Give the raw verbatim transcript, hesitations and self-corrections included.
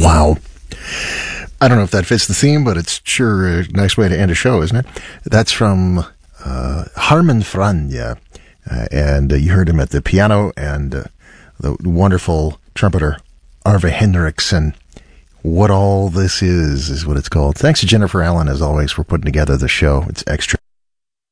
Wow. I don't know if that fits the theme, but it's sure a nice way to end a show, isn't it? That's from uh, Harman Franja. Uh, and uh, you heard him at the piano and uh, the wonderful trumpeter Arve Henriksen. What All This Is, is what it's called. Thanks to Jennifer Allen, as always, for putting together the show. It's extra.